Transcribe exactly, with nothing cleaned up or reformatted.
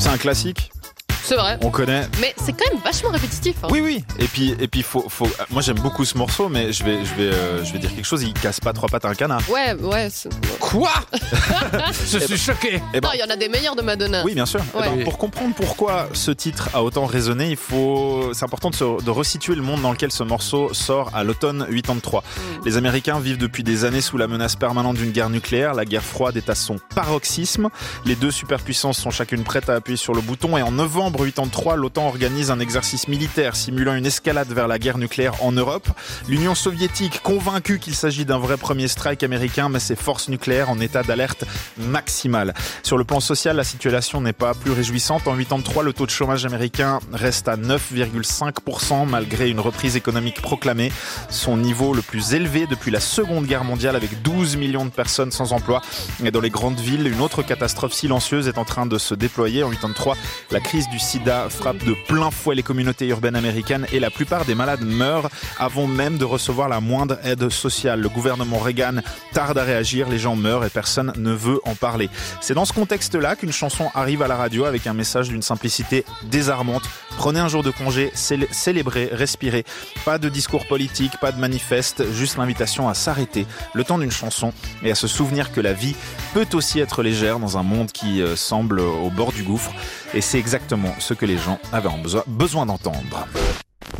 C'est un classique. C'est vrai. On connaît. Mais c'est quand même vachement répétitif. Hein. Oui, oui. Et puis, et puis, faut, faut. Moi, j'aime beaucoup ce morceau, mais je vais, je vais, euh, je vais dire quelque chose. Il casse pas trois pattes à un canard. Ouais, ouais. C'est... Quoi? Je suis choqué. Eh ben, non, il y en a des meilleurs de Madonna. Oui, bien sûr. Ouais. Eh ben, pour comprendre pourquoi ce titre a autant résonné, il faut, c'est important de, se, de resituer le monde dans lequel ce morceau sort à l'automne quatre-vingt-treize. Mm. Les Américains vivent depuis des années sous la menace permanente d'une guerre nucléaire. La guerre froide est à son paroxysme. Les deux superpuissances sont chacune prêtes à appuyer sur le bouton. Et en novembre quatre-vingt-treize, l'OTAN organise un exercice militaire simulant une escalade vers la guerre nucléaire en Europe. L'Union soviétique, convaincue qu'il s'agit d'un vrai premier strike américain, met ses forces nucléaires en état d'alerte maximale. Sur le plan social, la situation n'est pas plus réjouissante. En quatre-vingt-treize, le taux de chômage américain reste à neuf virgule cinq pour cent malgré une reprise économique proclamée. Son niveau le plus élevé depuis la Seconde Guerre mondiale avec douze millions de personnes sans emploi. Et dans les grandes villes, une autre catastrophe silencieuse est en train de se déployer. En quatre-vingt-treize, la crise du sida frappe de plein fouet les communautés urbaines américaines et la plupart des malades meurent avant même de recevoir la moindre aide sociale. Le gouvernement Reagan tarde à réagir, les gens meurent et personne ne veut en parler. C'est dans ce contexte-là qu'une chanson arrive à la radio avec un message d'une simplicité désarmante. Prenez un jour de congé, célé- célébrez, respirez. Pas de discours politique, pas de manifeste, juste l'invitation à s'arrêter le temps d'une chanson et à se souvenir que la vie peut aussi être légère dans un monde qui euh, semble au bord du gouffre. Et c'est exactement ce que les gens avaient besoin, besoin d'entendre.